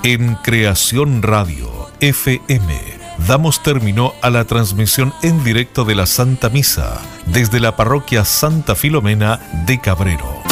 En Creación Radio FM damos término a la transmisión en directo de la Santa Misa desde la parroquia Santa Filomena de Cabrero.